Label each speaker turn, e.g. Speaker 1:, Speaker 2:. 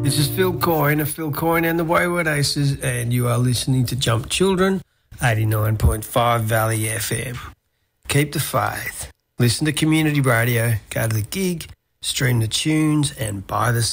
Speaker 1: This is Phil Coyne of Phil Coyne and the Wayward Aces, and you are listening to Jump Children, 89.5 Valley FM. Keep the faith. Listen to community radio, go to the gig, stream the tunes, and buy the